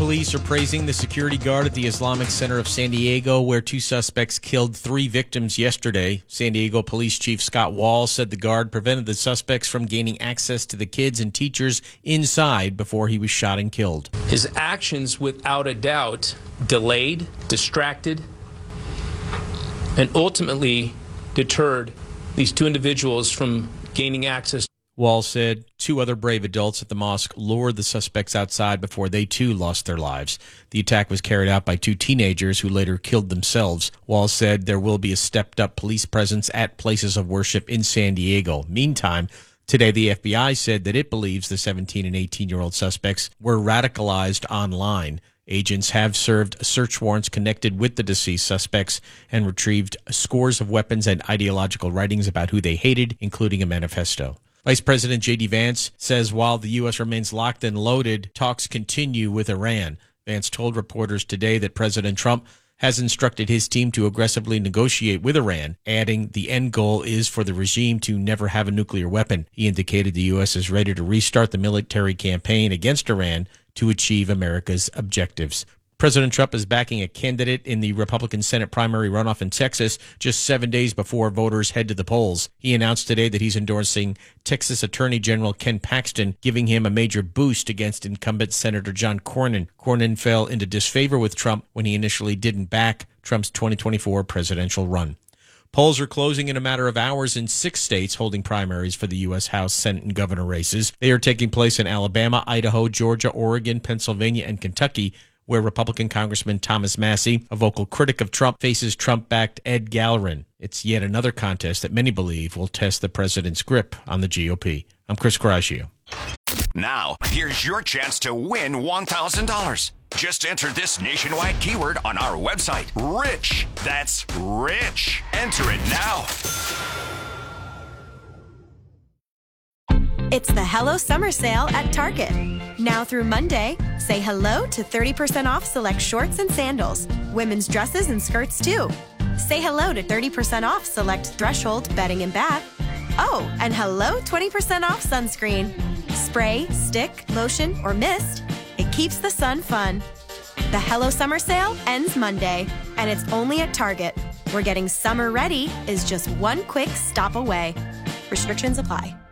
police are praising the security guard at the Islamic Center of San Diego, where 2 suspects killed 3 victims yesterday. San Diego Police Chief Scott Wall said the guard prevented the suspects from gaining access to the kids and teachers inside before he was shot and killed. His actions, without a doubt, delayed, distracted, and ultimately deterred these 2 individuals from gaining access. Wall said 2 other brave adults at the mosque lured the suspects outside before they too lost their lives. The attack was carried out by 2 teenagers who later killed themselves. Wall said there will be a stepped-up police presence at places of worship in San Diego. Meantime, today the FBI said that it believes the 17 and 18-year-old suspects were radicalized online. Agents have served search warrants connected with the deceased suspects and retrieved scores of weapons and ideological writings about who they hated, including a manifesto. Vice President J.D. Vance says while the U.S. remains locked and loaded, talks continue with Iran. Vance told reporters today that President Trump has instructed his team to aggressively negotiate with Iran, adding the end goal is for the regime to never have a nuclear weapon. He indicated the U.S. is ready to restart the military campaign against Iran to achieve America's objectives. President Trump is backing a candidate in the Republican Senate primary runoff in Texas just 7 days before voters head to the polls. He announced today that he's endorsing Texas Attorney General Ken Paxton, giving him a major boost against incumbent Senator John Cornyn. Cornyn fell into disfavor with Trump when he initially didn't back Trump's 2024 presidential run. Polls are closing in a matter of hours in 6 states holding primaries for the U.S. House, Senate, and governor races. They are taking place in Alabama, Idaho, Georgia, Oregon, Pennsylvania, and Kentucky, where Republican Congressman Thomas Massie, a vocal critic of Trump, faces Trump-backed Ed Gallerin. It's yet another contest that many believe will test the president's grip on the GOP. I'm Chris Caraccio. Now, here's your chance to win $1,000. Just enter this nationwide keyword on our website, RICH. That's RICH. Enter it now. It's the Hello Summer Sale at Target. Now through Monday, say hello to 30% off select shorts and sandals. Women's dresses and skirts, too. Say hello to 30% off select Threshold bedding and bath. Oh, and hello 20% off sunscreen. Spray, stick, lotion, or mist. It keeps the sun fun. The Hello Summer Sale ends Monday, and it's only at Target, where getting summer ready is just one quick stop away. Restrictions apply.